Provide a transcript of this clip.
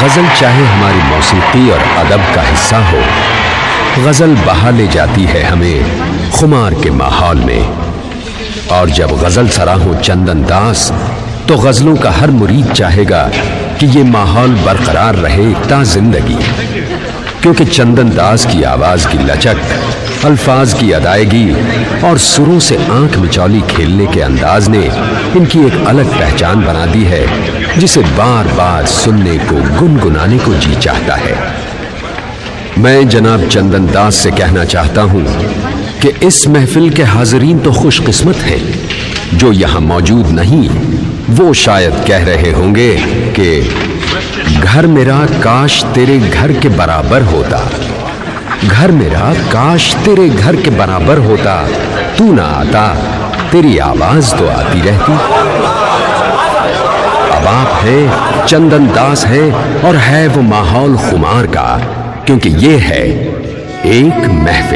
غزل چاہے ہماری موسیقی اور ادب کا حصہ ہو، غزل بہا لے جاتی ہے ہمیں خمار کے ماحول میں۔ اور جب غزل سرا ہو چندن داس تو غزلوں کا ہر مرید چاہے گا کہ یہ ماحول برقرار رہے تا زندگی، کیونکہ چندن داس کی آواز کی لچک، الفاظ کی ادائیگی اور سروں سے آنکھ مچولی کھیلنے کے انداز نے ان کی ایک الگ پہچان بنا دی ہے، جسے بار بار سننے کو، گنگنانے کو جی چاہتا ہے۔ میں جناب چندن داس سے کہنا چاہتا ہوں کہ اس محفل کے حاضرین تو خوش قسمت ہیں، جو یہاں موجود نہیں وہ شاید کہہ رہے ہوں گے کہ گھر میرا کاش تیرے گھر کے برابر ہوتا، گھر میرا کاش تیرے گھر کے برابر ہوتا، تو نہ آتا تیری آواز تو آتی رہتی۔ اب آپ ہے، چندن داس ہے، اور ہے وہ ماحول خمار کا، کیونکہ یہ ہے ایک محفل۔